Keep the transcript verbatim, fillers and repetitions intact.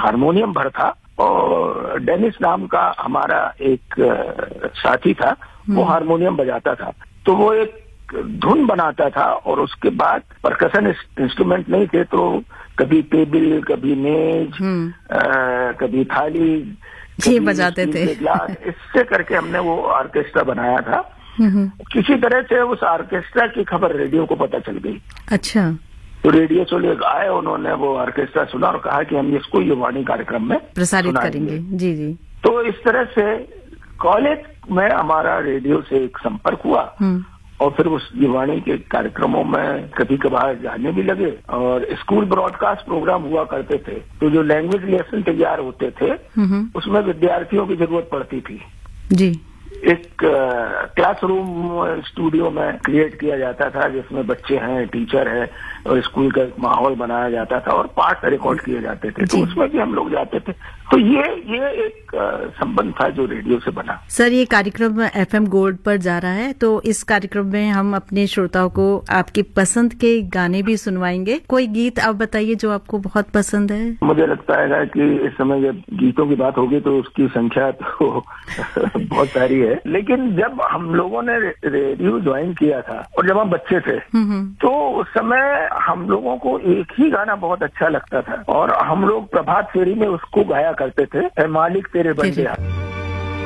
Harmonium भर था और डेनिस नाम का हमारा एक साथी था, वो हारमोनियम बजाता था। तो वो एक धुन बनाता था और उसके बाद परकशन इंस्ट्रूमेंट नहीं थे, तो कभी टेबल, कभी मेज, आ, कभी थाली, ये बजाते थे ग्लास, इससे करके हमने वो ऑर्केस्ट्रा बनाया था। किसी तरह से उस ऑर्केस्ट्रा की खबर रेडियो को पता चल गई। अच्छा। तो रेडियो से लोग आए, उन्होंने वो ऑर्केस्ट्रा सुना और कहा कि हम इसको युवाणी कार्यक्रम में प्रसारित करेंगे। जी जी। तो इस तरह से कॉलेज में हमारा रेडियो से एक संपर्क हुआ और फिर उस युवाणी के कार्यक्रमों में कभी कभार जाने भी लगे। और स्कूल ब्रॉडकास्ट प्रोग्राम हुआ करते थे, तो जो लैंग्वेज लेसन तैयार होते थे उसमें विद्यार्थियों की जरूरत पड़ती थी। जी। एक क्लासरूम स्टूडियो में क्रिएट किया जाता था जिसमें बच्चे हैं, टीचर है और स्कूल का एक माहौल बनाया जाता था और पाठ रिकॉर्ड किए जाते थे, तो उसमें भी हम लोग जाते थे। तो ये ये एक संबंध था जो रेडियो से बना। सर, ये कार्यक्रम एफएम गोल्ड पर जा रहा है, तो इस कार्यक्रम में हम अपने श्रोताओं को आपकी पसंद के गाने भी सुनवाएंगे। कोई गीत आप बताइए जो आपको बहुत पसंद है। मुझे लगता है कि इस समय जब गीतों की बात होगी तो उसकी संख्या तो बहुत सारी है, लेकिन जब हम लोगों ने रेडियो ज्वाइन किया था और जब हम बच्चे थे तो उस समय हम लोगों को एक ही गाना बहुत अच्छा लगता था और हम लोग प्रभात फेरी में उसको गाया करते थे, ए मालिक तेरे बंदे।